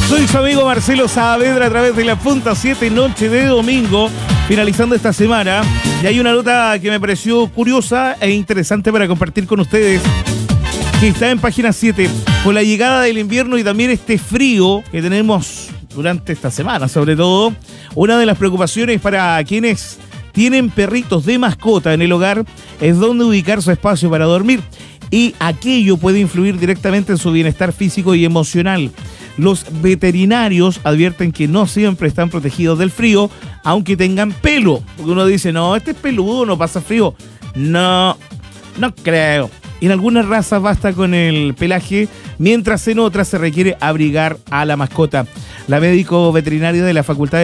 Soy su amigo Marcelo Saavedra a través de la Punta 7, noche de domingo, finalizando esta semana. Y hay una nota que me pareció curiosa e interesante para compartir con ustedes, que está en página 7. Con la llegada del invierno y también este frío que tenemos durante esta semana, sobre todo, una de las preocupaciones para quienes tienen perritos de mascota en el hogar es dónde ubicar su espacio para dormir. Y aquello puede influir directamente en su bienestar físico y emocional. Los veterinarios advierten que no siempre están protegidos del frío, aunque tengan pelo. Porque uno dice, no, este es peludo, no pasa frío. No creo. En algunas razas basta con el pelaje, mientras en otras se requiere abrigar a la mascota. La médico veterinaria de la Facultad